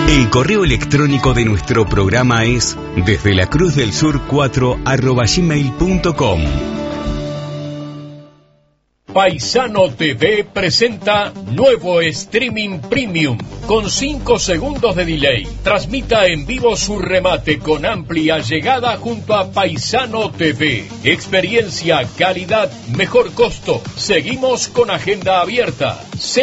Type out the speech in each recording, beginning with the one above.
El correo electrónico de nuestro programa es desdelacruzdelsur4@gmail.com. Paisano TV presenta nuevo streaming premium con 5 segundos de delay. Transmita en vivo su remate con amplia llegada junto a Paisano TV. Experiencia, calidad, mejor costo. Seguimos con agenda abierta.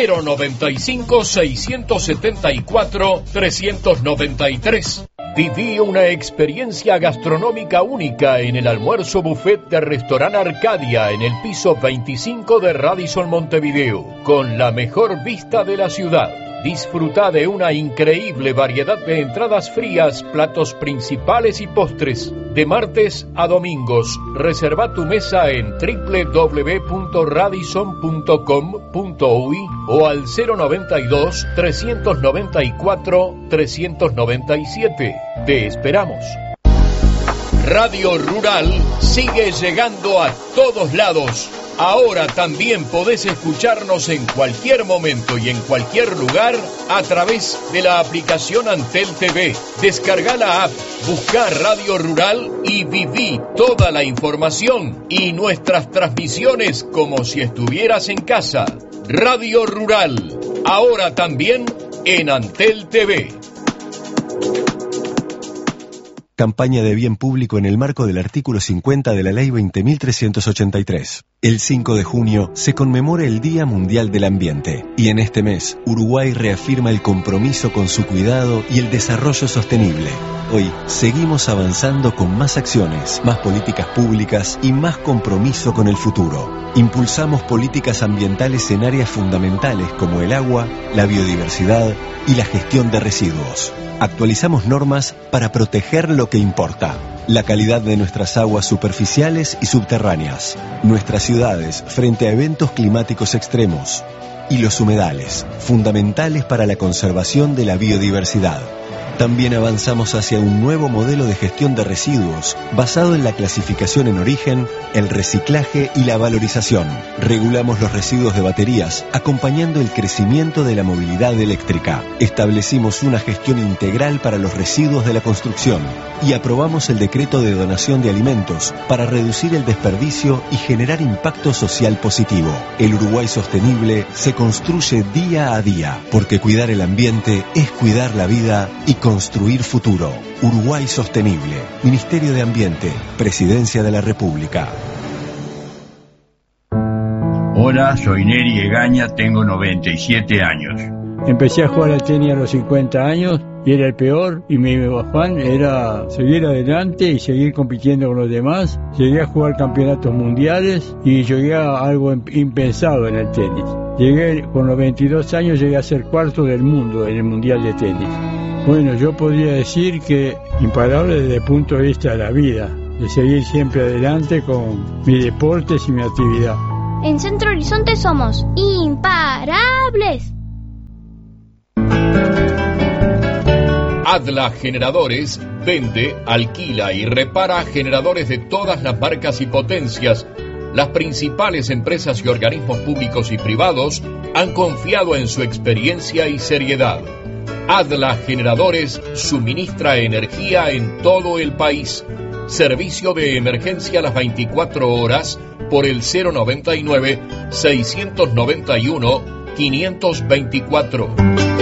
095-674-393. Viví una experiencia gastronómica única en el almuerzo buffet de Restaurant Arcadia en el piso 25 de Radisson Montevideo, con la mejor vista de la ciudad. Disfruta de una increíble variedad de entradas frías, platos principales y postres. De martes a domingos, reserva tu mesa en www.radisson.com.uy o al 092-394-397. Te esperamos. Radio Rural sigue llegando a todos lados. Ahora también podés escucharnos en cualquier momento y en cualquier lugar a través de la aplicación Antel TV. Descarga la app, busca Radio Rural y viví toda la información y nuestras transmisiones como si estuvieras en casa. Radio Rural, ahora también en Antel TV. Campaña de bien público en el marco del artículo 50 de la Ley 20.383. El 5 de junio se conmemora el Día Mundial del Ambiente y en este mes Uruguay reafirma el compromiso con su cuidado y el desarrollo sostenible. Hoy seguimos avanzando con más acciones, más políticas públicas y más compromiso con el futuro. Impulsamos políticas ambientales en áreas fundamentales como el agua, la biodiversidad y la gestión de residuos. Actualizamos normas para proteger lo que importa: la calidad de nuestras aguas superficiales y subterráneas, nuestras ciudades frente a eventos climáticos extremos y los humedales, fundamentales para la conservación de la biodiversidad. También avanzamos hacia un nuevo modelo de gestión de residuos basado en la clasificación en origen, el reciclaje y la valorización. Regulamos los residuos de baterías, acompañando el crecimiento de la movilidad eléctrica. Establecimos una gestión integral para los residuos de la construcción y aprobamos el decreto de donación de alimentos para reducir el desperdicio y generar impacto social positivo. El Uruguay sostenible se construye día a día, porque cuidar el ambiente es cuidar la vida y construir futuro. Uruguay Sostenible. Ministerio de Ambiente. Presidencia de la República. Hola, soy Neri Egaña, tengo 97 años. Empecé a jugar al tenis a los 50 años y era el peor, y mi afán era seguir adelante y seguir compitiendo con los demás. Llegué a jugar campeonatos mundiales y llegué a algo impensado en el tenis. Con los 22 años llegué a ser cuarto del mundo en el mundial de tenis. Bueno, yo podría decir que imparable desde el punto de vista de la vida, de seguir siempre adelante con mis deportes y mi actividad. En Centro Horizonte somos imparables. Adla Generadores vende, alquila y repara generadores de todas las marcas y potencias. Las principales empresas y organismos públicos y privados han confiado en su experiencia y seriedad. Adla Generadores suministra energía en todo el país. Servicio de emergencia a las 24 horas por el 099-691-524.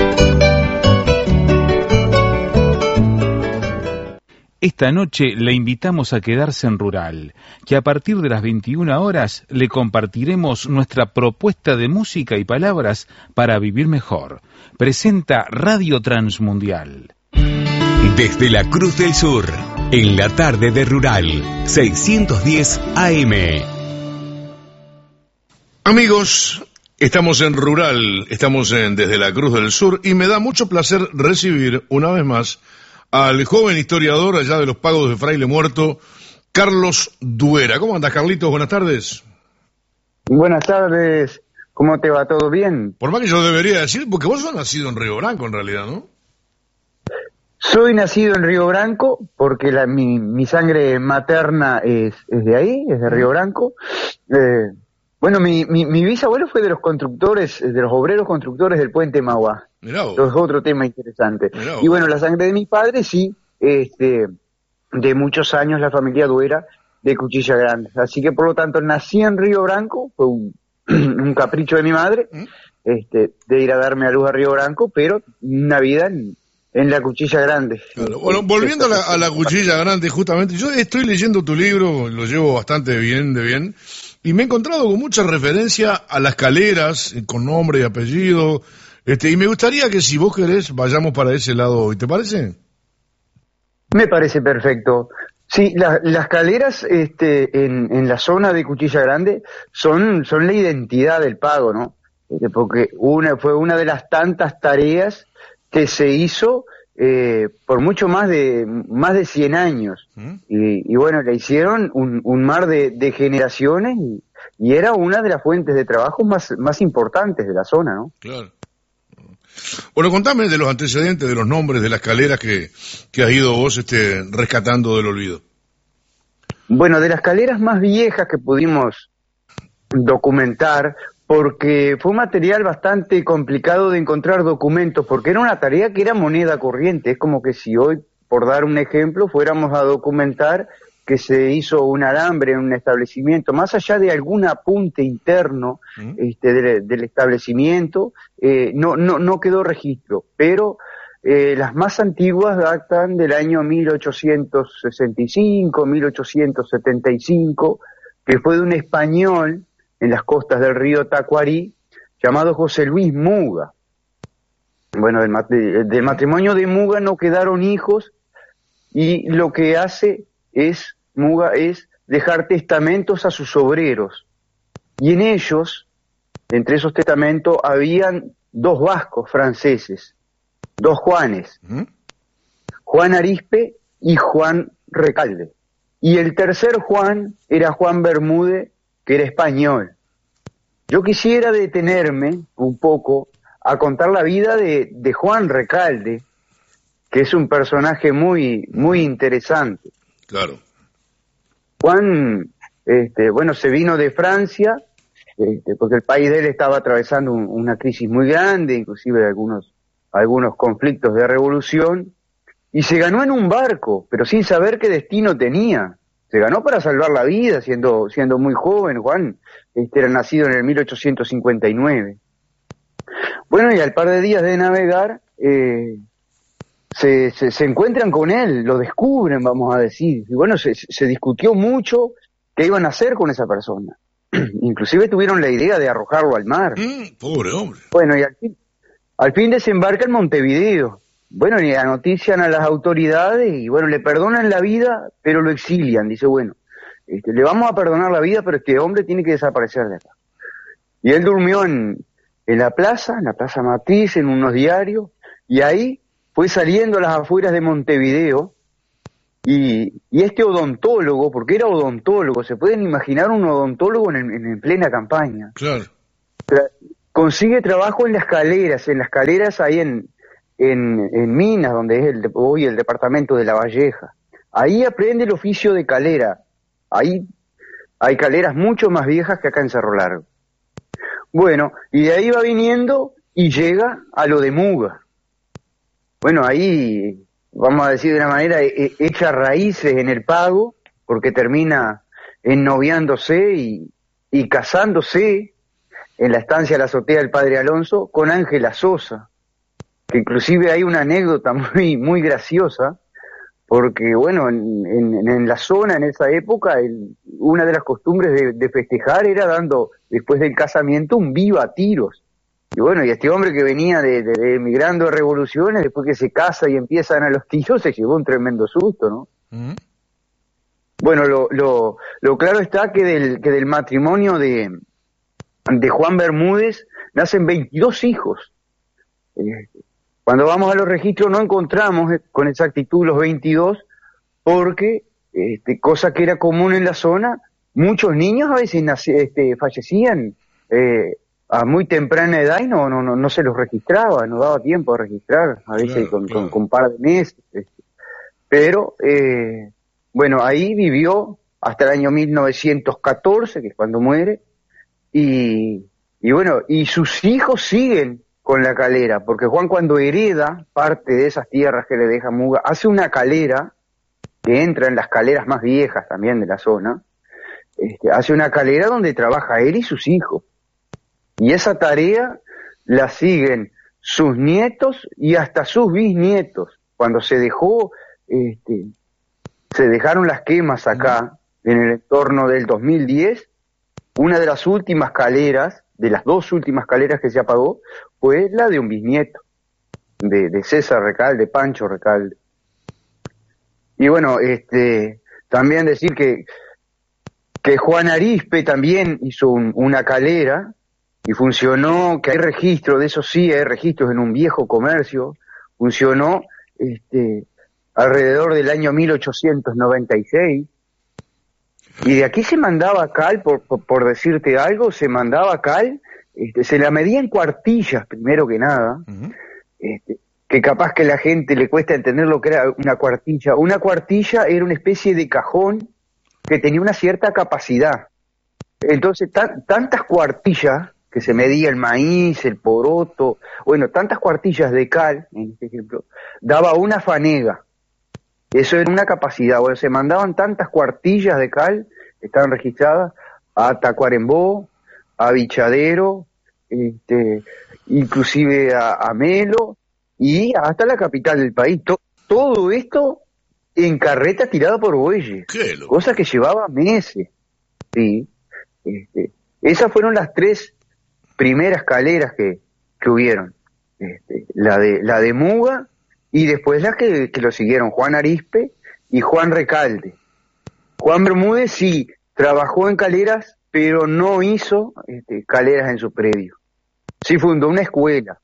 Esta noche le invitamos a quedarse en Rural, que a partir de las 21 horas le compartiremos nuestra propuesta de música y palabras para vivir mejor. Presenta Radio Transmundial. Desde la Cruz del Sur, en la tarde de Rural, 610 AM. Amigos, estamos en Rural, estamos desde la Cruz del Sur y me da mucho placer recibir una vez más al joven historiador allá de los Pagos de Fraile Muerto, Carlos Duera. ¿Cómo andas, Carlitos? Buenas tardes. Buenas tardes. ¿Cómo te va? ¿Todo bien? Por más que yo debería decir, porque vos sos nacido en Río Branco en realidad, ¿no? Soy nacido en Río Branco porque mi sangre materna es de ahí, es de Río Branco. Bueno, mi bisabuelo fue de los constructores, de los obreros constructores del puente Mauá. Eso es otro tema interesante. Y bueno, la sangre de mi padre sí, de muchos años la familia Duera de Cuchilla Grande. Así que por lo tanto nací en Río Branco, fue un capricho de mi madre, de ir a darme a luz a Río Branco, pero una vida en la Cuchilla Grande. Claro. Bueno, volviendo a la Cuchilla Grande, justamente, yo estoy leyendo tu libro, lo llevo bastante bien, y me he encontrado con mucha referencia a las caleras, con nombre y apellido, y me gustaría que si vos querés vayamos para ese lado hoy, ¿te parece? Me parece perfecto. Sí, las caleras en la zona de Cuchilla Grande son la identidad del pago, ¿no? Porque fue una de las tantas tareas que se hizo por mucho más de 100 años. Y bueno, le hicieron un mar de generaciones y era una de las fuentes de trabajo más importantes de la zona, ¿no? Claro. Bueno, contame de los antecedentes, de los nombres, de las caleras que has ido vos rescatando del olvido. Bueno, de las caleras más viejas que pudimos documentar, porque fue un material bastante complicado de encontrar documentos, porque era una tarea que era moneda corriente. Es como que si hoy, por dar un ejemplo, fuéramos a documentar que se hizo un alambre en un establecimiento, más allá de algún apunte interno del establecimiento, no quedó registro, pero las más antiguas datan del año 1865, 1875, que fue de un español en las costas del río Tacuarí, llamado José Luis Muga. Bueno, del matrimonio de Muga no quedaron hijos, y lo que hace Muga es dejar testamentos a sus obreros. Y en ellos, entre esos testamentos, habían 2 vascos franceses, 2 Juanes, Juan Arispe y Juan Recalde. Y el tercer Juan era Juan Bermúdez, que era español. Yo quisiera detenerme un poco a contar la vida de Juan Recalde, que es un personaje muy interesante. Claro. Juan, se vino de Francia, porque el país de él estaba atravesando una crisis muy grande, inclusive algunos conflictos de revolución, y se ganó en un barco, pero sin saber qué destino tenía. Se ganó para salvar la vida, siendo muy joven. Juan era nacido en el 1859. Bueno, y al par de días de navegar, se encuentran con él, lo descubren, vamos a decir. Y bueno, se discutió mucho qué iban a hacer con esa persona. Inclusive tuvieron la idea de arrojarlo al mar. Pobre hombre. Bueno, y al fin desembarca en Montevideo. Bueno, y anotician a las autoridades y bueno, le perdonan la vida, pero lo exilian. Dice, bueno, le vamos a perdonar la vida, pero este hombre tiene que desaparecer de acá. Y él durmió en la plaza Matriz, en unos diarios, y ahí fue saliendo a las afueras de Montevideo, y este odontólogo, porque era odontólogo, se pueden imaginar un odontólogo en plena campaña. Claro. Consigue trabajo en las caleras ahí en Minas, donde es hoy el departamento de La Valleja. Ahí aprende el oficio de calera. Ahí hay caleras mucho más viejas que acá en Cerro Largo. Bueno, y de ahí va viniendo y llega a lo de Muga. Bueno, ahí, vamos a decir de una manera, echa raíces en el pago, porque termina ennoviándose y casándose en la estancia de la azotea del Padre Alonso con Ángela Sosa, que inclusive hay una anécdota muy graciosa, porque bueno, en la zona, en esa época, una de las costumbres de festejar era dando, después del casamiento, un viva tiros. Y bueno, y este hombre que venía de emigrando de revoluciones, después que se casa y empiezan a los tiros, se llevó un tremendo susto, ¿no? Bueno, lo claro está que del matrimonio de Juan Bermúdez nacen 22 hijos. Cuando vamos a los registros no encontramos con exactitud los 22, porque, cosa que era común en la zona, muchos niños a veces fallecían a muy temprana edad y no se los registraba, no daba tiempo a registrar, a veces claro, con par de meses. Pero, bueno, ahí vivió hasta el año 1914, que es cuando muere, y bueno, y sus hijos siguen con la calera, porque Juan cuando hereda parte de esas tierras que le deja Muga, hace una calera, que entra en las caleras más viejas también de la zona, hace una calera donde trabaja él y sus hijos. Y esa tarea la siguen sus nietos y hasta sus bisnietos. Cuando se dejaron las quemas acá, en el entorno del 2010, una de las últimas caleras, de las dos últimas caleras que se apagó, fue la de un bisnieto, de César Recalde, Pancho Recalde. Y bueno, también decir que Juan Arispe también hizo una calera y funcionó, que hay registro, de eso sí, hay registros en un viejo comercio, funcionó alrededor del año 1896, y de aquí se mandaba cal, por decirte algo, se mandaba cal, se la medía en cuartillas primero que nada, que capaz que la gente le cuesta entender lo que era una cuartilla. Una cuartilla era una especie de cajón que tenía una cierta capacidad. Entonces, tantas cuartillas que se medía el maíz, el poroto, bueno, tantas cuartillas de cal, en este ejemplo, daba una fanega. Eso era una capacidad. Bueno, se mandaban tantas cuartillas de cal, estaban registradas, a Tacuarembó, a Bichadero, inclusive a Melo, y hasta la capital del país. Todo esto en carreta tirada por bueyes, cosa que llevaba meses. Sí. Esas fueron las tres primeras caleras que hubieron. La de Muga, y después las que lo siguieron, Juan Arispe y Juan Recalde. Juan Bermúdez sí trabajó en caleras, pero no hizo caleras en su predio. Sí fundó una escuela.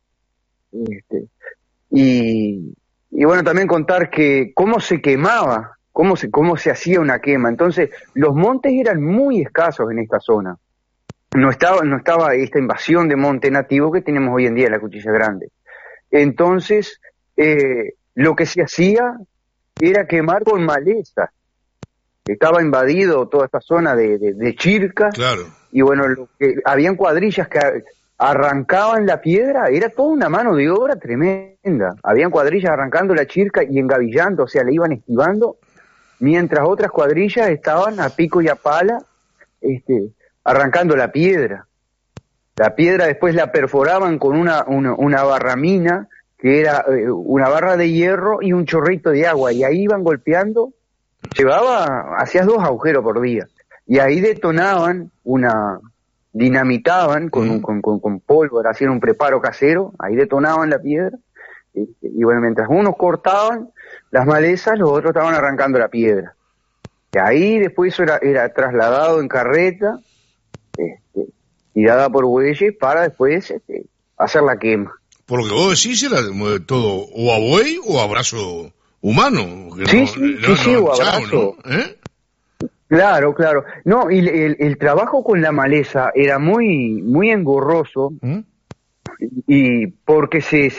Y bueno, también contar que cómo se quemaba, cómo se hacía una quema. Entonces, los montes eran muy escasos en esta zona. No estaba esta invasión de monte nativo que tenemos hoy en día en la Cuchilla Grande. Entonces, lo que se hacía era quemar con maleza. Estaba invadido toda esta zona de chircas. Claro. Y bueno, habían cuadrillas que arrancaban la piedra, era toda una mano de obra tremenda. Habían cuadrillas arrancando la chirca y engavillando, o sea, le iban esquivando, mientras otras cuadrillas estaban a pico y a pala, arrancando la piedra. La piedra después la perforaban con una barramina, que era una barra de hierro y un chorrito de agua, y ahí iban golpeando, hacías 2 agujeros por día, y ahí detonaban dinamitaban con pólvora, hacían un preparo casero, ahí detonaban la piedra, y bueno, mientras unos cortaban las malezas, los otros estaban arrancando la piedra. Y ahí después eso era trasladado en carreta, tirada por bueyes, para después hacer la quema. Por lo que vos decís, era todo o a buey o a brazo humano. Sí, o a brazo. ¿no? Claro. No, y el trabajo con la maleza era muy, muy engorroso, y porque se